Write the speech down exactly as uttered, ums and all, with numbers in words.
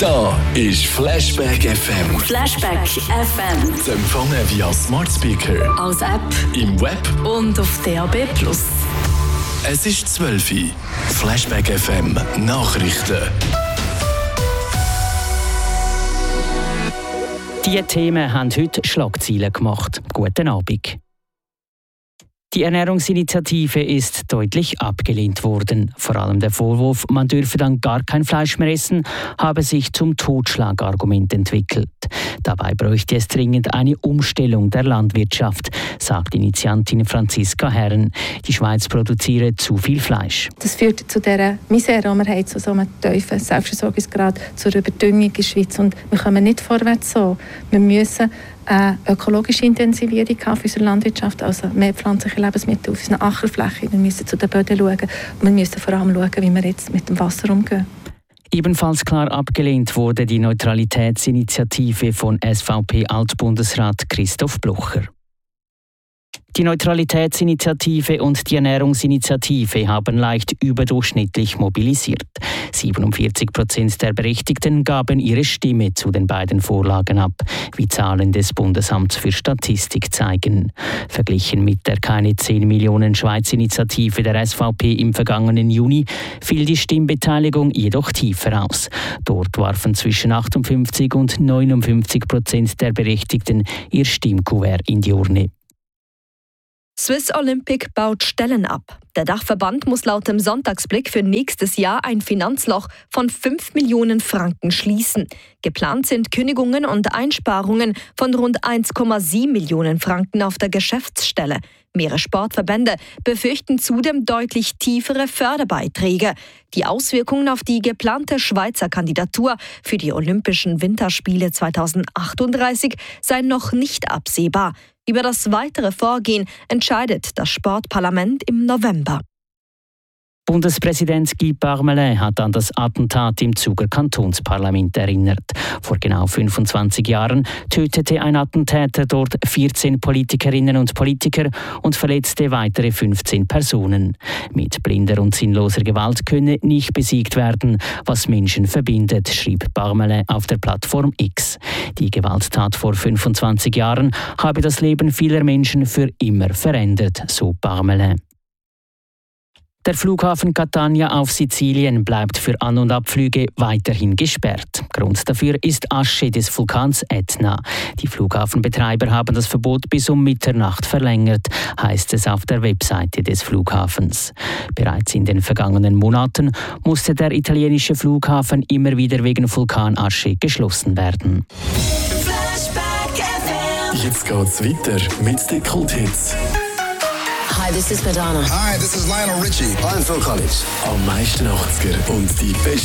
Da ist Flashback F M. Flashback F M. Zu empfangen via Smart Speaker, als App im Web und auf D A B plus. Es ist zwölf Uhr. Flashback F M Nachrichten. Diese Themen haben heute Schlagzeilen gemacht. Guten Abend. Die Ernährungsinitiative ist deutlich abgelehnt worden. Vor allem der Vorwurf, man dürfe dann gar kein Fleisch mehr essen, habe sich zum Totschlagargument entwickelt. Dabei bräuchte es dringend eine Umstellung der Landwirtschaft, sagt Initiantin Franziska Herren. Die Schweiz produziere zu viel Fleisch. Das führt zu dieser Misere, die wir haben, zu so einem tiefen Selbstversorgungsgrad, zur Überdüngung in der Schweiz. Und wir kommen nicht vorwärts so. Wir müssen eine ökologische Intensivierung haben für unsere Landwirtschaft, also mehr pflanzliche Lebensmittel auf unseren Ackerflächen. Wir müssen zu den Böden schauen und wir müssen vor allem schauen, wie wir jetzt mit dem Wasser umgehen. Ebenfalls klar abgelehnt wurde die Neutralitätsinitiative von S V P-Altbundesrat Christoph Blocher. Die Neutralitätsinitiative und die Ernährungsinitiative haben leicht überdurchschnittlich mobilisiert. siebenundvierzig Prozent der Berechtigten gaben ihre Stimme zu den beiden Vorlagen ab, wie Zahlen des Bundesamts für Statistik zeigen. Verglichen mit der keine zehn Millionen Schweiz-Initiative der S V P im vergangenen Juni fiel die Stimmbeteiligung jedoch tiefer aus. Dort warfen zwischen achtundfünfzig und neunundfünfzig Prozent der Berechtigten ihr Stimmkuvert in die Urne. Swiss Olympic baut Stellen ab. Der Dachverband muss laut dem Sonntagsblick für nächstes Jahr ein Finanzloch von fünf Millionen Franken schließen. Geplant sind Kündigungen und Einsparungen von rund eins Komma sieben Millionen Franken auf der Geschäftsstelle. Mehrere Sportverbände befürchten zudem deutlich tiefere Förderbeiträge. Die Auswirkungen auf die geplante Schweizer Kandidatur für die Olympischen Winterspiele zweitausendachtunddreißig seien noch nicht absehbar. Über das weitere Vorgehen entscheidet das Sportparlament im November. Bundespräsident Guy Parmelin hat an das Attentat im Zuger Kantonsparlament erinnert. Vor genau fünfundzwanzig Jahren tötete ein Attentäter dort vierzehn Politikerinnen und Politiker und verletzte weitere fünfzehn Personen. Mit blinder und sinnloser Gewalt könne nicht besiegt werden, was Menschen verbindet, schrieb Parmelin auf der Plattform X. Die Gewalttat vor fünfundzwanzig Jahren habe das Leben vieler Menschen für immer verändert, so Parmelin. Der Flughafen Catania auf Sizilien bleibt für An- und Abflüge weiterhin gesperrt. Grund dafür ist Asche des Vulkans Ätna. Die Flughafenbetreiber haben das Verbot bis um Mitternacht verlängert, heißt es auf der Webseite des Flughafens. Bereits in den vergangenen Monaten musste der italienische Flughafen immer wieder wegen Vulkanasche geschlossen werden. Jetzt geht's weiter mit den Kulthits. Hi, this is Madonna. Hi, this is Lionel Richie. I'm Phil Collins. Am meisten achtziger und die besten